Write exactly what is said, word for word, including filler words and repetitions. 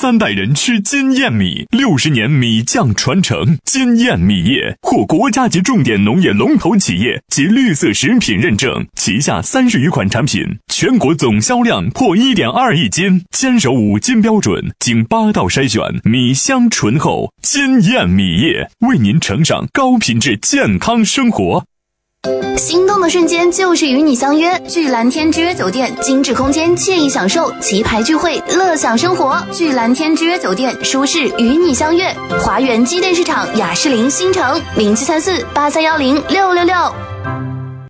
三代人吃金燕米，六十年米酱传承。金燕米业获国家级重点农业龙头企业及绿色食品认证，旗下三十余款产品，全国总销量破 一点二亿斤，坚守五金标准，经八道筛选，米香醇厚。金燕米业为您呈上高品质健康生活。 心动的瞬间就是与你相约，聚蓝天之约酒店，精致空间，惬意享受，棋牌聚会，乐享生活。聚蓝天之约酒店，舒适与你相约。华源机电市场雅士林新城零七三四八三幺零六六六。